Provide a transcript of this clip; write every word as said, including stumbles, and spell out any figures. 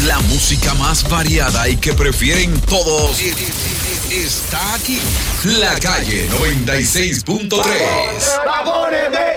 La música más variada y que prefieren todos está aquí. La Calle noventa y seis punto tres. ¡Vapores de